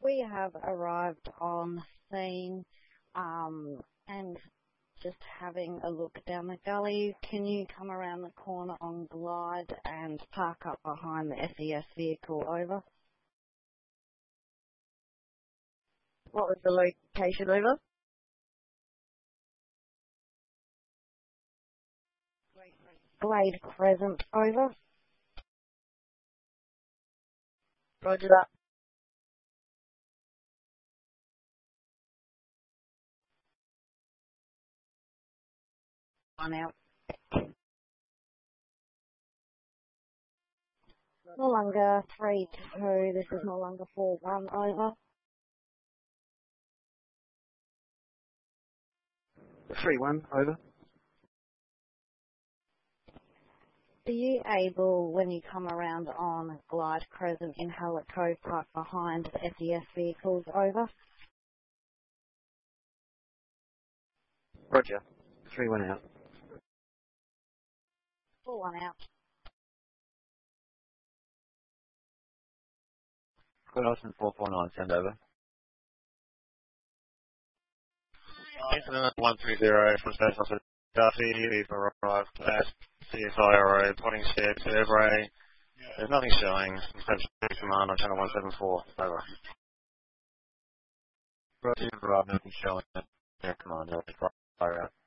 We have arrived on scene and just having a look down the gully. Can you come around the corner on Glide and park up behind the SES vehicle? Over. What was the location? Over. Glade Crescent. Over. Roger that. One out. No longer 3-2. This is no longer 4-1. Over. 3-1, over. Are you able, when you come around on Glide Crescent in Hallett Cove, park behind the SES vehicles? Over. Roger. 3-1 out. 4-1 out. Good Austin 449, send over. Incident 130 from Station Officer Duffy. We've arrived at CSIRO, potting shed, survey. There's nothing showing. Reception command on channel 174. Over. Roger, arrived, nothing showing. Yeah, command, fire out.